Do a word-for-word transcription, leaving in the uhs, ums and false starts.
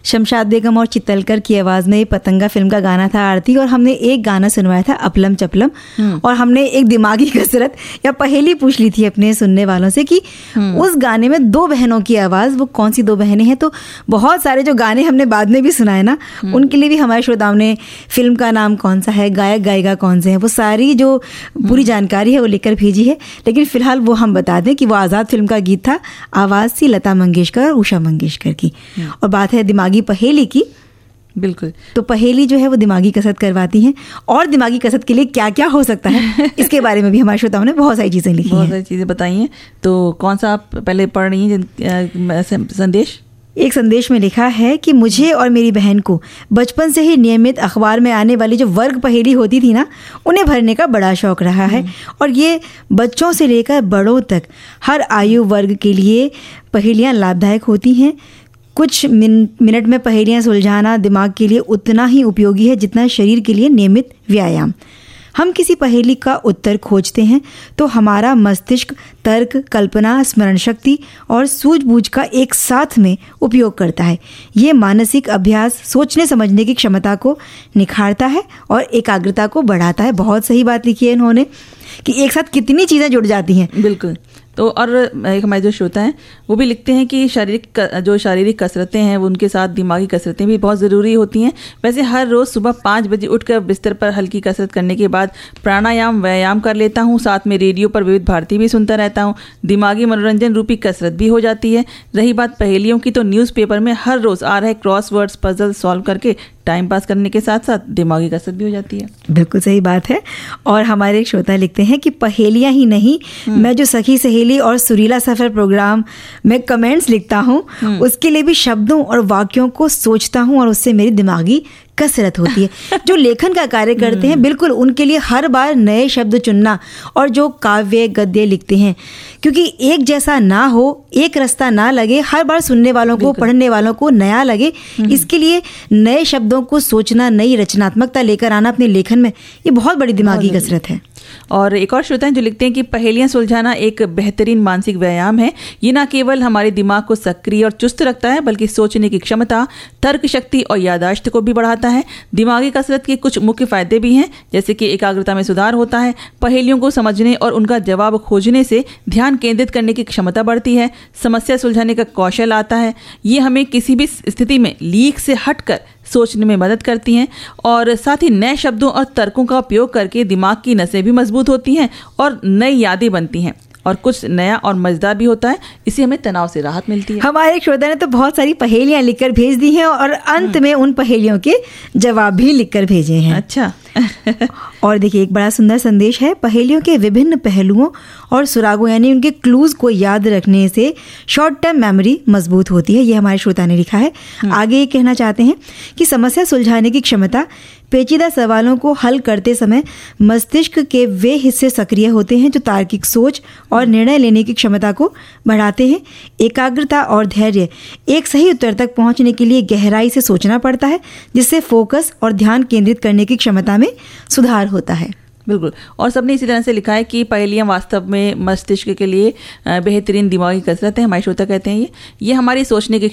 शमशाद बेगम और चित्तलकर की आवाज़ में पतंगा फिल्म का गाना था आरती, और हमने एक गाना सुनवाया था अपलम चपलम, और हमने एक दिमागी कसरत या पहेली पूछ ली थी अपने सुनने वालों से कि उस गाने में दो बहनों की आवाज़, वो कौन सी दो बहनें हैं। तो बहुत सारे जो गाने हमने बाद में भी सुनाए ना, उनके लिए भी हमारे श्रोताओं ने फिल्म का नाम कौन सा है, गायक गायिका कौन से हैं, वो सारी जो पूरी जानकारी है वो लिखकर भेजी है। लेकिन फिलहाल वो हम बता दें कि वो आज़ाद फिल्म का गीत था, आवाज़ थी लता मंगेशकर और उषा मंगेशकर की। और बात है दिमागी पहेली की। बिल्कुल, तो पहेली जो है वो दिमागी कसरत करवाती हैं, और दिमागी कसरत के लिए क्या क्या हो सकता है इसके बारे में भी हमारे श्रोताओं ने बहुत सारी चीज़ें लिखी हैं, बहुत सारी चीज़ें बताई हैं। तो कौन सा आप पहले पढ़ रही हैं संदेश? एक संदेश में लिखा है कि मुझे और मेरी बहन को बचपन से ही नियमित अखबार में आने वाली जो वर्ग पहेली होती थी ना, उन्हें भरने का बड़ा शौक रहा है। और ये बच्चों से लेकर बड़ों तक हर आयु वर्ग के लिए पहेलियाँ लाभदायक होती हैं। कुछ मिन, मिनट में पहेलियाँ सुलझाना दिमाग के लिए उतना ही उपयोगी है जितना शरीर के लिए नियमित व्यायाम। हम किसी पहेली का उत्तर खोजते हैं तो हमारा मस्तिष्क तर्क, कल्पना, स्मरण शक्ति और सूझबूझ का एक साथ में उपयोग करता है। ये मानसिक अभ्यास सोचने समझने की क्षमता को निखारता है और एकाग्रता को बढ़ाता है। बहुत सही बात लिखी है इन्होंने कि एक साथ कितनी चीज़ें जुड़ जाती हैं। बिल्कुल। तो और एक हमारे जो श्रोता हैं वो भी लिखते हैं कि शारीरिक जो शारीरिक कसरतें हैं वो उनके साथ दिमागी कसरतें भी बहुत ज़रूरी होती हैं। वैसे हर रोज़ सुबह पाँच बजे उठकर बिस्तर पर हल्की कसरत करने के बाद प्राणायाम व्यायाम कर लेता हूँ, साथ में रेडियो पर विविध भारती भी सुनता रहता हूँ। दिमागी मनोरंजन रूपी कसरत भी हो जाती है। रही बात पहेलियों की, तो न्यूज़पेपर में हर रोज़ आ रहे क्रॉसवर्ड्स पजल सॉल्व करके टाइम पास करने के साथ साथ दिमागी कसरत भी हो जाती है। बिल्कुल सही बात है। और हमारे एक श्रोता लिखते हैं कि पहेलियाँ ही नहीं, मैं जो सखी सहेली और सुरीला सफ़र प्रोग्राम में कमेंट्स लिखता हूँ उसके लिए भी शब्दों और वाक्यों को सोचता हूँ और उससे मेरी दिमागी कसरत होती है। जो लेखन का कार्य करते हैं बिल्कुल उनके लिए हर बार नए शब्द चुनना, और जो काव्य गद्य लिखते हैं क्योंकि एक जैसा ना हो, एक रास्ता ना लगे, हर बार सुनने वालों को पढ़ने वालों को नया लगे, इसके लिए नए शब्दों को सोचना, नई रचनात्मकता लेकर आना अपने लेखन में, ये बहुत बड़ी दिमागी कसरत है। और एक और श्रोता हैं जो लिखते हैं कि पहेलियां सुलझाना एक बेहतरीन मानसिक व्यायाम है। ये ना केवल हमारे दिमाग को सक्रिय और चुस्त रखता है बल्कि सोचने की क्षमता, तर्क शक्ति और याददाश्त को भी बढ़ाता है। दिमागी कसरत के कुछ मुख्य फायदे भी हैं, जैसे कि एकाग्रता में सुधार होता है, पहेलियों को समझने और उनका जवाब खोजने से ध्यान केंद्रित करने की क्षमता बढ़ती है, समस्या सुलझाने का कौशल आता है। ये हमें किसी भी स्थिति में लीक से हटकर सोचने में मदद करती हैं, और साथ ही नए शब्दों और तर्कों का उपयोग करके दिमाग की नसें भी मजबूत होती हैं और नई यादें बनती हैं, और कुछ नया और मजेदार भी होता है। इससे हमें तनाव से राहत मिलती है। हमारे एक श्रोता ने तो बहुत सारी पहेलियां लिखकर भेज दी हैं और अंत में उन पहेलियों के जवाब भी लिखकर भेजे हैं। अच्छा। और देखिए एक बड़ा सुंदर संदेश है। पहेलियों के विभिन्न पहलुओं और सुरागों यानी उनके क्लूज को याद रखने से शॉर्ट टर्म मेमोरी मजबूत होती है। ये हमारे श्रोता ने लिखा है। आगे ये कहना चाहते हैं कि समस्या सुलझाने की क्षमता, पेचीदा सवालों को हल करते समय मस्तिष्क के वे हिस्से सक्रिय होते हैं जो तार्किक सोच और निर्णय लेने की क्षमता को बढ़ाते हैं। एकाग्रता और धैर्य, एक सही उत्तर तक पहुंचने के लिए गहराई से सोचना पड़ता है जिससे फोकस और ध्यान केंद्रित करने की क्षमता में सुधार होता है। बिल्कुल। और सबने इसी तरह से लिखा है कि पहेलियां वास्तव में मस्तिष्क के लिए बेहतरीन दिमागी कसरत है। हमारे श्रोता कहते हैं ये ये हमारी सोचने की